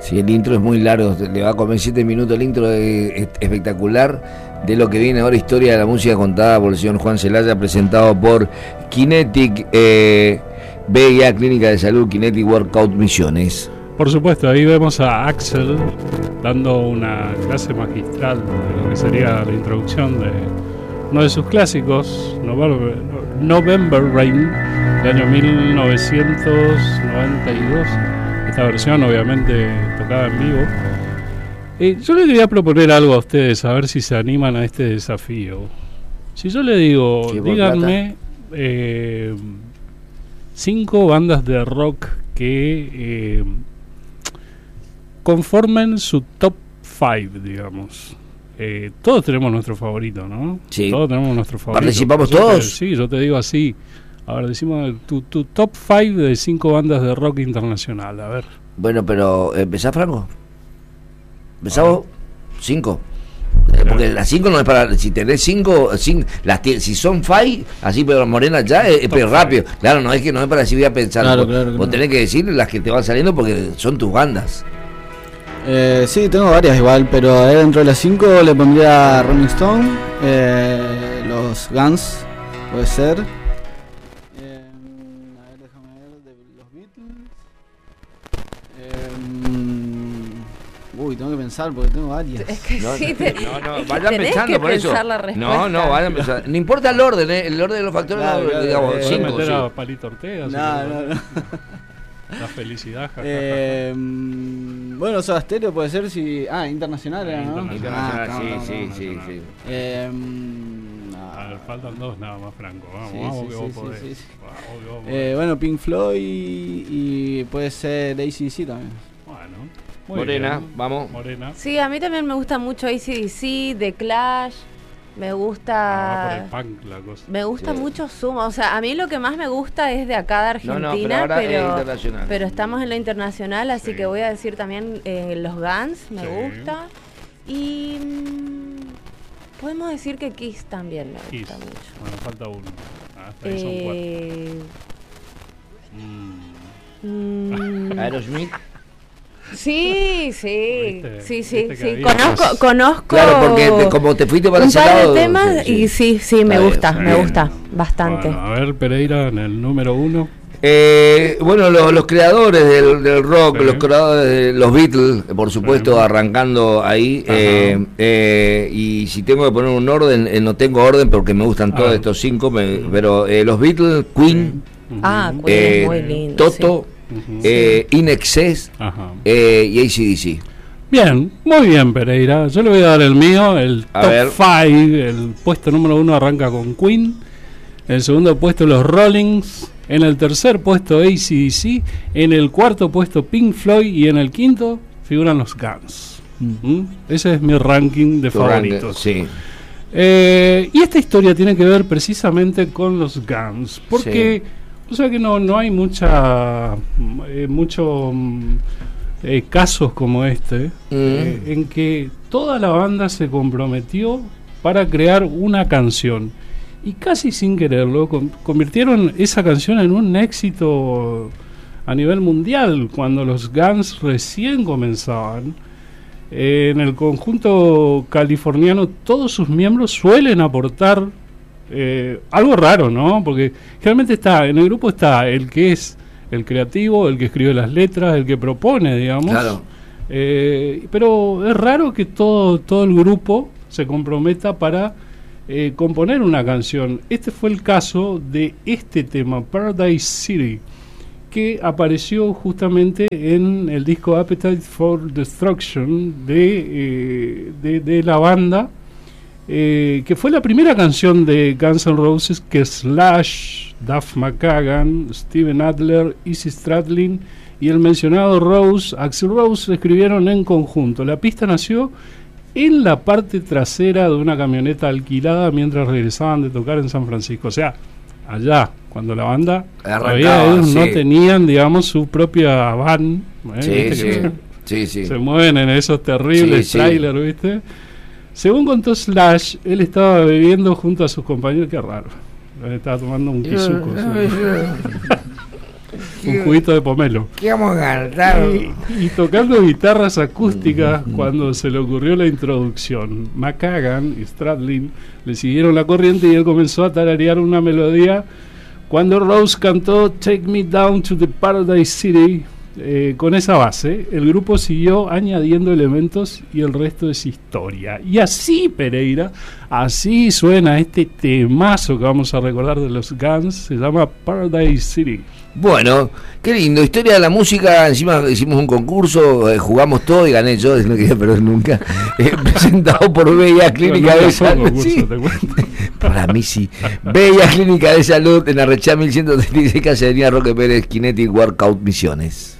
Sí, el intro es muy largo, le va a comer 7 minutos, el intro es espectacular, de lo que viene ahora, historia de la música contada por el señor Juan Celaya, presentado por Kinetic, BIA Clínica de Salud, Kinetic Workout Misiones. Por supuesto, ahí vemos a Axel dando una clase magistral de lo que sería la introducción de uno de sus clásicos, November Rain, del año 1992. Esta versión obviamente tocada en vivo. Yo le quería proponer algo a ustedes, a ver si se animan a este desafío. Si yo le digo, díganme 5 bandas de rock que conformen su top 5, digamos. Todos tenemos nuestro favorito, ¿no? Sí. Todos tenemos nuestro favorito. ¿Participamos todos? Sí, yo te digo así. A ver, decimos tu top 5 de 5 bandas de rock internacional, a ver. Bueno, pero ¿empezás, Franco? ¿Empezamos? 5. Porque las 5 no es para... Si tenés 5, si son 5, así pero Morena ya es pero rápido. Claro, no es que no es para decir voy a pensar. Claro, vos tenés que decir las que te van saliendo porque son tus bandas. Sí, tengo varias igual, pero dentro de las 5 le pondría Rolling Stone, los Guns, puede ser. Tengo que pensar porque tengo varias. Es que vayan pensando por eso. Vayan pensando. No importa el orden, el orden de los factores, digamos, 5. Meter a Palito Ortega. No. La felicidad. Bueno, Soda Stereo puede ser si... internacional era, ¿no? Internacional, sí. Faltan 2 nada más, Franco. Vamos que vos podés. Sí. Bueno, Pink Floyd y puede ser AC/DC también. Bueno. Morena, vamos. Morena. Sí, a mí también me gusta mucho AC/DC, The Clash. Me gusta. Por el punk la cosa. Me gusta mucho Sumo. O sea, a mí lo que más me gusta es de acá de Argentina, pero estamos en lo internacional, así que voy a decir también los Guns, me gusta. Y podemos decir que Kiss también me gusta mucho. Bueno, falta uno. Hasta ahí son 4. Aerosmith. Sí. Conozco. Claro, porque como te fuiste para ese lado. Temas y sí, me gusta bastante. Bueno, a ver, Pereira en el número 1. Bueno, los creadores del rock, los creadores de los Beatles, por supuesto, arrancando ahí. Y si tengo que poner un orden, no tengo orden porque me gustan todos estos 5, pero los Beatles, Queen, Queen, muy lindo, Toto. In Excess y AC/DC. Bien, muy bien, Pereira. Yo le voy a dar el mío, el top 5. El puesto número 1 arranca con Queen. En el segundo puesto los Rollings. En el tercer puesto AC/DC. En el cuarto puesto Pink Floyd. Y en el quinto figuran los Guns. Ese es mi ranking de favoritos. Sí. Y esta historia tiene que ver precisamente con los Guns. Porque... O sea que no hay casos como este en que toda la banda se comprometió para crear una canción y casi sin quererlo convirtieron esa canción en un éxito a nivel mundial cuando los Guns recién comenzaban. En el conjunto californiano todos sus miembros suelen aportar algo raro, ¿no? Porque generalmente en el grupo está el que es el creativo, el que escribe las letras, el que propone, digamos. Claro. Pero es raro que todo el grupo se comprometa para componer una canción. Este fue el caso de este tema, Paradise City, que apareció justamente en el disco Appetite for Destruction de la banda. Que fue la primera canción de Guns N' Roses que Slash, Duff McKagan, Steven Adler, Izzy Stradlin y el mencionado Axl Rose escribieron en conjunto. La pista nació en la parte trasera de una camioneta alquilada mientras regresaban de tocar en San Francisco. O sea, allá, cuando la banda ellos no tenían, digamos, su propia van. Se mueven en esos terribles trailers, ¿viste? Según contó Slash, él estaba bebiendo junto a sus compañeros. Qué raro. Estaba tomando un quisuco. un juguito de pomelo. ¿Qué vamos a cantar? Y tocando guitarras acústicas cuando se le ocurrió la introducción. McCagan y Stradlin le siguieron la corriente y él comenzó a tararear una melodía. Cuando Rose cantó Take Me Down to the Paradise City, con esa base, el grupo siguió añadiendo elementos y el resto es historia. Y así, Pereira, así suena este temazo que vamos a recordar de los Guns, se llama Paradise City. Bueno, qué lindo, historia de la música, encima hicimos un concurso, jugamos todo y gané yo, no quería perder nunca, presentado por Bella Clínica de Salud. Sí. Para mí sí. Bella Clínica de Salud en Arrechá 1136, calle Avenida Roque Pérez, Kinetic Workout Misiones.